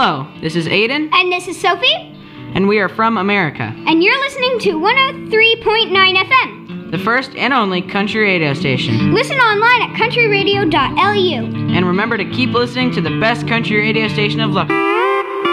Hello, this is Aiden. And this is Sophie. And we are from America. And you're listening to 103.9 FM. The first and only country radio station. Listen online at countryradio.lu. And remember to keep listening to the best country radio station of Luck.